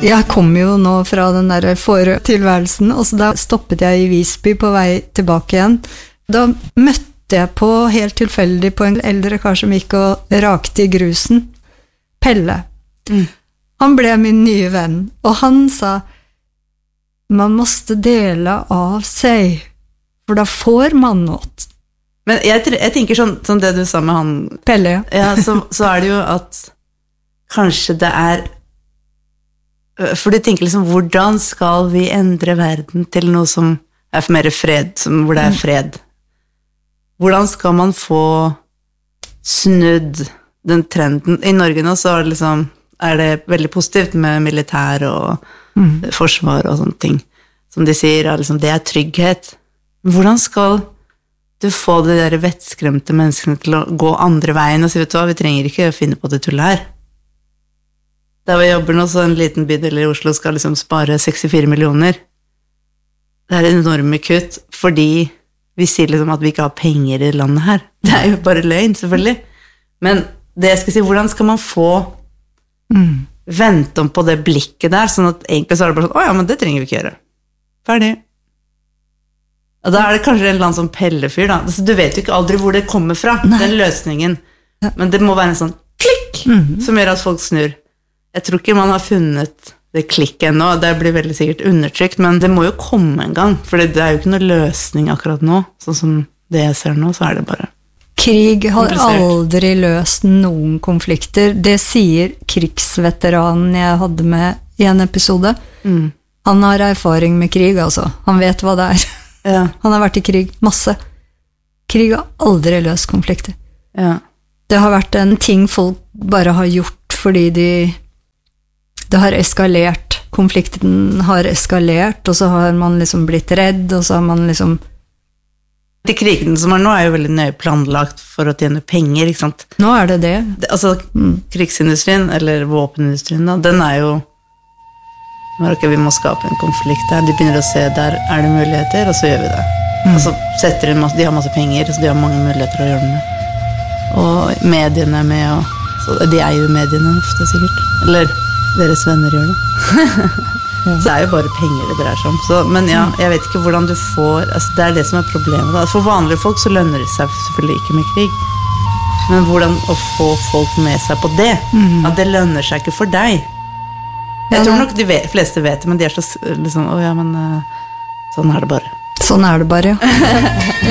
Jeg kom jo nå fra den der fortilværelsen, og så da stoppet jeg i Visby på vei tilbake igjen. Da møtte jeg på helt tilfeldig på en eldre kar som gikk og rakte i grusen. Pelle. Han ble min nye venn, og han sa, man måste dela av seg, for da får man noe. Men jeg tenker sånn det du sa med han Pelle, ja, så det jo at kanskje det for du tenker liksom, hvordan skal vi endre verden til noe som for mer fred, hvor det fred? Hvordan skal man få snudd den trenden? I Norge nå så liksom, det veldig positivt med militær og forsvar og sånne ting. Som de sier, liksom, det trygghet. Hvordan skal du få de der vettskremte menneskene til å gå andre veien og si, vet du hva, vi trenger ikke finne på det tullet her. Der vi jobber nå, så en liten bydel i Oslo skal liksom spare 64 millioner. Det enorme kutt, fordi vi sier liksom at vi ikke har penger i landet her. Det jo bare løgn, selvfølgelig. Men det jeg skal si, hvordan skal man få vente om på det blikket der, sånn at egentlig så det bare sånn, åja, men det trenger vi ikke gjøre. Ferdig. Og da det kanskje en eller annen sånn pellefyr, da. Altså, du vet jo ikke aldri hvor det kommer fra, den løsningen. Men det må være en sånn klikk, som gjør at folk snur. Jeg tror ikke man har funnet det klikket ennå, det blir veldig sikkert undertrykt, men det må jo komme en gang, for det jo ikke noe løsning akkurat nå, sånn som det jeg ser nå, så det bare krig har aldri løst noen konflikter, det sier krigsveteranen jeg hadde med i en episode. Han har erfaring med krig, altså. Han vet hva det Ja. Han har vært i krig masse. Krig har aldri løst konflikter. Ja. Det har vært en ting folk bare har gjort fordi det har eskalert. Konflikten har eskalert, og så har man liksom blitt redd, og så har man liksom De krigene som nå jo veldig nøye planlagt for å tjene penger, ikke sant? Nå det. Altså, krigsindustrien, eller våpenindustrien, da, den jo ok, vi må skape en konflikt der. De begynner å se, der det muligheter, og så gjør vi det. Og så setter de har masse penger, så de har mange muligheter å gjøre det med. Og mediene med, og så de jo mediene ofte, sikkert. Eller deres venner gjør det. Så jo bare penger det dreier seg om. Så, men ja, jeg vet ikke hvordan du får, altså det det som problemet. Da. For vanlige folk så lønner det seg selvfølgelig ikke med krig. Men hvordan å få folk med seg på det? At det lønner seg ikke for deg. Jeg tror nok de fleste vet det, men de så liksom, ja, men sånn det bare. Sånn det bare, ja.